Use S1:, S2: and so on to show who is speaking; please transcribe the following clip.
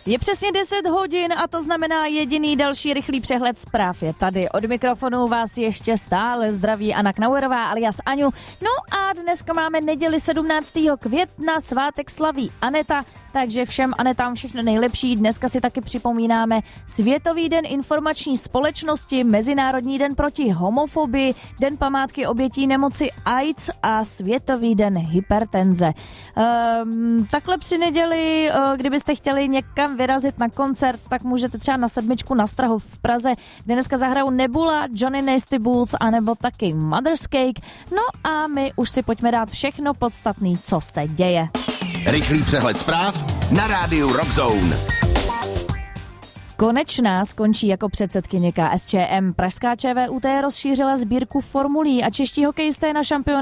S1: Je přesně 10 hodin a to znamená jediný další rychlý přehled zpráv je tady. Od mikrofonu vás ještě stále zdraví Anna Knauerová alias Aňu. No a dneska máme neděli 17. května, svátek slaví Aneta, takže všem Anetám všechno nejlepší. Dneska si taky připomínáme Světový den informační společnosti, Mezinárodní den proti homofobii, Den památky obětí nemoci AIDS a Světový den hypertenze. Takhle při neděli, kdybyste chtěli někam vyrazit na koncert, tak můžete třeba na 7 na Strahov v Praze, kde dneska zahrajou Nebula, Johnny Nasty Boots anebo taky Mother's Cake. No a my už si pojďme dát všechno podstatný, co se děje.
S2: Rychlý přehled zpráv na rádiu Rock Zone.
S1: Konečná skončí jako předsedkyně KSČM. Pražská ČVUT rozšířila sbírku formulí a čeští hokejisté na šampionátu